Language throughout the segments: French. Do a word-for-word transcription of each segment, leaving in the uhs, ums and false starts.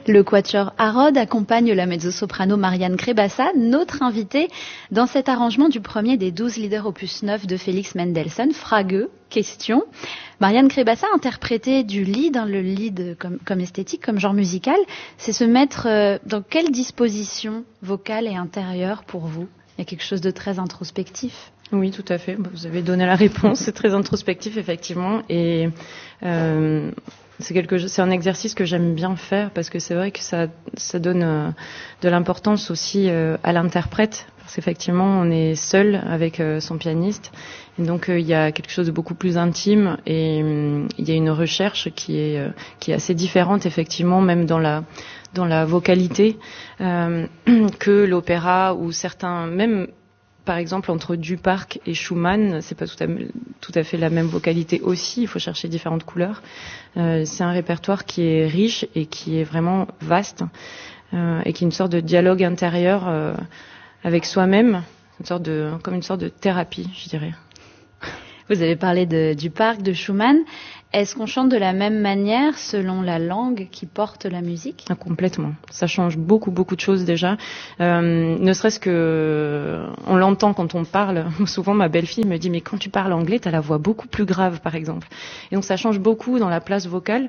Le quatuor Harrod accompagne la mezzo-soprano Marianne Krebassa, notre invitée dans cet arrangement du premier des douze leaders opus neuf de Félix Mendelssohn, Frage, question. Marianne Krebassa interpréter du lead, hein, le lead comme, comme esthétique, comme genre musical, c'est se mettre euh, dans quelle disposition vocale et intérieure pour vous? Il y a quelque chose de très introspectif. Oui, tout à fait. Vous avez donné la réponse. C'est très introspectif, effectivement. Et euh, c'est quelque chose, c'est un exercice que j'aime bien faire parce que c'est vrai que ça, ça donne euh, de l'importance aussi euh, à l'interprète. Parce qu'effectivement, on est seul avec euh, son pianiste. Et donc, euh, il y a quelque chose de beaucoup plus intime et euh, il y a une recherche qui est, euh, qui est assez différente, effectivement, même dans la, dans la vocalité, euh, que l'opéra ou certains, même, par exemple, entre Duparc et Schumann, c'est pas tout à, tout à fait la même vocalité aussi. Il faut chercher différentes couleurs. Euh, c'est un répertoire qui est riche et qui est vraiment vaste euh, et qui est une sorte de dialogue intérieur euh, avec soi-même, une sorte de, comme une sorte de thérapie, je dirais. Vous avez parlé de, du parc, de Schumann. Est-ce qu'on chante de la même manière selon la langue qui porte la musique? Ah, complètement. Ça change beaucoup, beaucoup de choses déjà. Euh, ne serait-ce que, on l'entend quand on parle. Souvent, ma belle-fille me dit, mais quand tu parles anglais, t'as la voix beaucoup plus grave, par exemple. Et donc, ça change beaucoup dans la place vocale.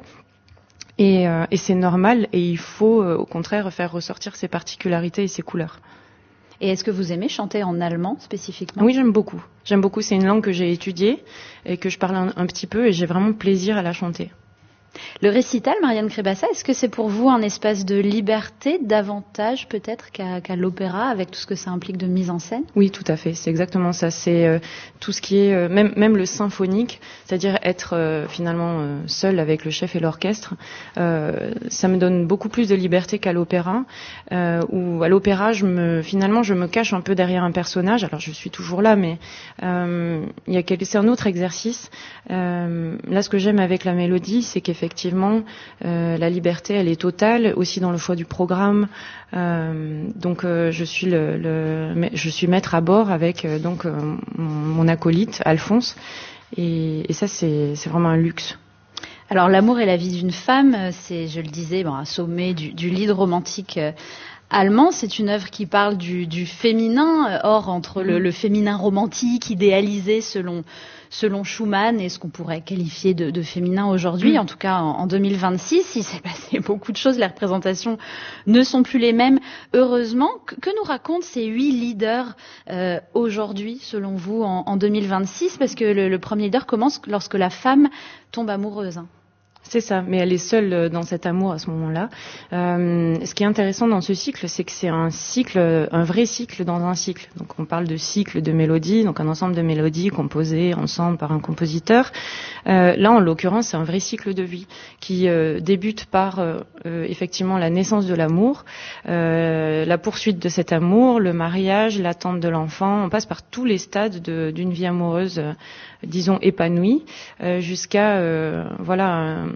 Et, euh, et c'est normal. Et il faut, euh, au contraire, faire ressortir ses particularités et ses couleurs. Et est-ce que vous aimez chanter en allemand spécifiquement? Oui, j'aime beaucoup. J'aime beaucoup. C'est une langue que j'ai étudiée et que je parle un, un petit peu et j'ai vraiment plaisir à la chanter. Le récital, Marianne Krebassa, est-ce que c'est pour vous un espace de liberté davantage peut-être qu'à, qu'à l'opéra avec tout ce que ça implique de mise en scène? Oui, tout à fait. C'est exactement ça. C'est euh, tout ce qui est, euh, même, même le symphonique, c'est-à-dire être euh, finalement euh, seul avec le chef et l'orchestre. Euh, ça me donne beaucoup plus de liberté qu'à l'opéra. Euh, où à l'opéra, je me, finalement, je me cache un peu derrière un personnage. Alors, je suis toujours là, mais euh, il y a quelque, c'est un autre exercice. Euh, là, ce que j'aime avec la mélodie, c'est qu'effectivement, Effectivement, euh, la liberté, elle est totale, aussi dans le choix du programme. Euh, donc, euh, je suis le, le, je suis maître à bord avec euh, donc euh, mon, mon acolyte Alphonse, et, et ça, c'est, c'est vraiment un luxe. Alors, L'amour et la vie d'une femme, c'est, je le disais, bon, un sommet du, du lead romantique euh, allemand. C'est une œuvre qui parle du, du féminin. Or, entre le, le féminin romantique, idéalisé selon selon Schumann et ce qu'on pourrait qualifier de, de féminin aujourd'hui, mmh. en tout cas en, en deux mille vingt-six, il s'est passé beaucoup de choses. Les représentations ne sont plus les mêmes. Heureusement, que, que nous racontent ces huit leaders euh, aujourd'hui, selon vous, en, en deux mille vingt-six? Parce que le, le premier leader commence lorsque la femme tombe amoureuse. Hein. C'est ça, mais elle est seule dans cet amour à ce moment-là. Euh, ce qui est intéressant dans ce cycle, c'est que c'est un cycle, un vrai cycle dans un cycle. Donc on parle de cycle de mélodies, donc un ensemble de mélodies composées ensemble par un compositeur. Euh, là, en l'occurrence, c'est un vrai cycle de vie qui euh, débute par euh, effectivement la naissance de l'amour, euh, la poursuite de cet amour, le mariage, l'attente de l'enfant. On passe par tous les stades de, d'une vie amoureuse, euh, disons épanouie, euh, jusqu'à euh, voilà. Un,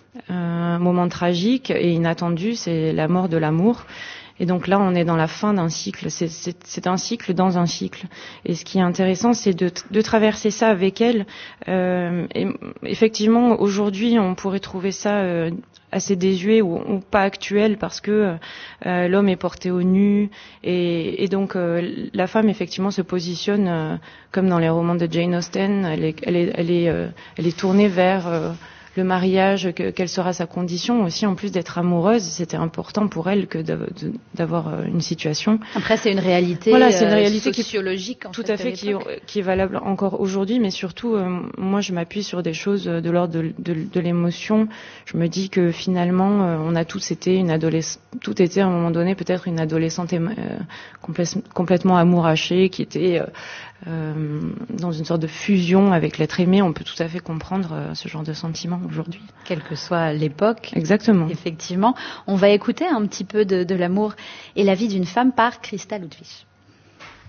un moment tragique et inattendu, c'est la mort de l'amour. Et donc là, on est dans la fin d'un cycle. C'est, c'est, c'est un cycle dans un cycle. Et ce qui est intéressant, c'est de, de traverser ça avec elle. Euh, et effectivement, aujourd'hui, on pourrait trouver ça euh, assez désuet ou, ou pas actuel parce que euh, l'homme est porté au nu et, et donc euh, la femme effectivement se positionne euh, comme dans les romans de Jane Austen. Elle est, elle est, elle est, euh, elle est tournée vers euh, le mariage, que, quelle sera sa condition aussi, en plus d'être amoureuse, c'était important pour elle que de, de, d'avoir une situation. Après, c'est une réalité, voilà, c'est une réalité sociologique. Qui, en tout fait, à fait, qui, qui est valable encore aujourd'hui, mais surtout, euh, moi, je m'appuie sur des choses de l'ordre de, de, de l'émotion. Je me dis que finalement, euh, on a tous été une adolescente, tout était à un moment donné peut-être une adolescente euh, complè- complètement amourachée, qui était euh, euh, dans une sorte de fusion avec l'être aimé. On peut tout à fait comprendre euh, ce genre de sentiment aujourd'hui. Quelle que soit l'époque. Exactement. Effectivement. On va écouter un petit peu de, de l'amour et la vie d'une femme par Christa Ludwig.